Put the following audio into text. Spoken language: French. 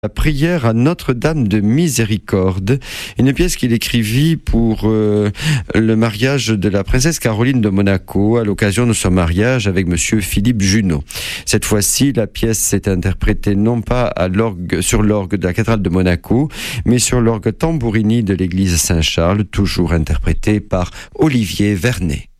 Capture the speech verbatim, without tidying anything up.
La prière à Notre-Dame de Miséricorde, une pièce qu'il écrivit pour euh, le mariage de la princesse Caroline de Monaco à l'occasion de son mariage avec monsieur Philippe Junot. Cette fois-ci, la pièce s'est interprétée non pas à l'orgue, sur l'orgue de la cathédrale de Monaco, mais sur l'orgue Tambourini de l'église Saint-Charles, toujours interprétée par Olivier Vernet.